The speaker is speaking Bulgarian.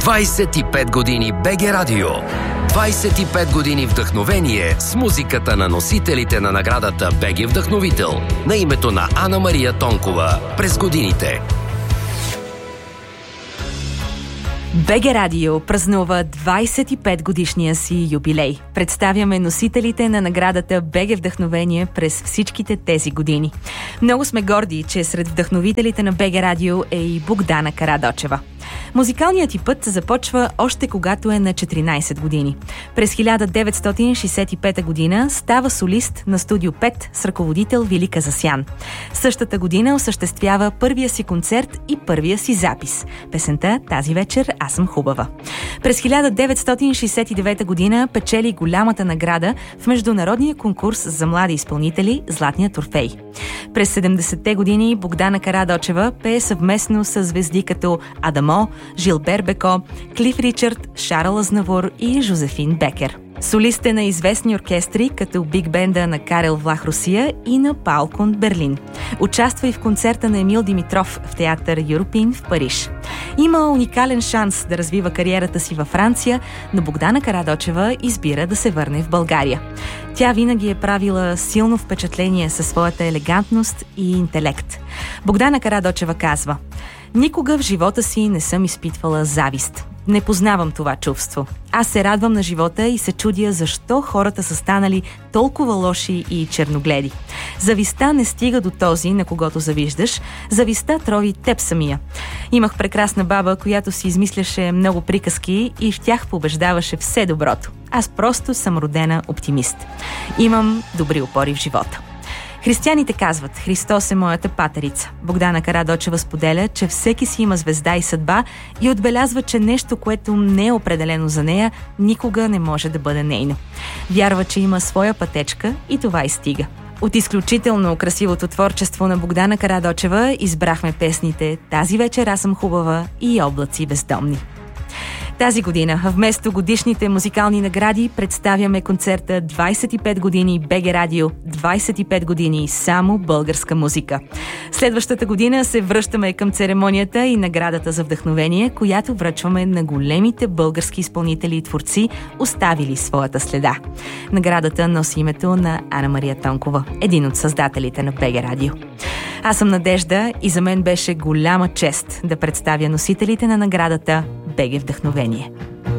25 години БГ Радио. 25 години вдъхновение с музиката на носителите на наградата БГ Вдъхновител на името на Ана Мария Тонкова през годините. БГ Радио празнува 25 годишния си юбилей. Представяме носителите на наградата БГ Вдъхновение през всичките тези години. Много сме горди, че сред вдъхновителите на БГ Радио е и Богдана Карадочева. Музикалният ти път започва още когато е на 14 години. През 1965 година става солист на Студио 5 с ръководител Вили Казасян. Същата година осъществява първия си концерт и първия си запис. Песента "Тази вечер аз съм хубава". През 1969 година печели голямата награда в международния конкурс за млади изпълнители "Златния Орфей". През 70-те години Богдана Карадочева пее съвместно с звезди като Адамо, Жилбер Беко, Клиф Ричард, Шарл Азнавур и Жозефин Бекер. Солист е на известни оркестри, като Биг Бенда на Карел Влах Русия и на Паул Кунт Берлин. Участва и в концерта на Емил Димитров в театър Юропин в Париж. Има уникален шанс да развива кариерата си във Франция, но Богдана Карадочева избира да се върне в България. Тя винаги е правила силно впечатление със своята елегантност и интелект. Богдана Карадочева казва: "Никога в живота си не съм изпитвала завист. Не познавам това чувство. Аз се радвам на живота и се чудя защо хората са станали толкова лоши и черногледи. Завистта не стига до този, на когото завиждаш. Завистта трови теб самия. Имах прекрасна баба, която си измисляше много приказки и в тях побеждаваше все доброто. Аз просто съм родена оптимист. Имам добри опори в живота." Християните казват: "Христос е моята патерица." Богдана Карадочева споделя, че всеки си има звезда и съдба и отбелязва, че нещо, което не е определено за нея, никога не може да бъде нейно. Вярва, че има своя пътечка и това и стига. От изключително красивото творчество на Богдана Карадочева избрахме песните "Тази вечер аз съм хубава" и "Облаци бездомни". Тази година, вместо годишните музикални награди, представяме концерта 25 години БГ Радио, 25 години само българска музика. Следващата година се връщаме към церемонията и наградата за вдъхновение, която връчваме на големите български изпълнители и творци, оставили своята следа. Наградата носи името на Ана Мария Тонкова, един от създателите на БГ Радио. Аз съм Надежда и за мен беше голяма чест да представя носителите на наградата БГ Вдъхновение.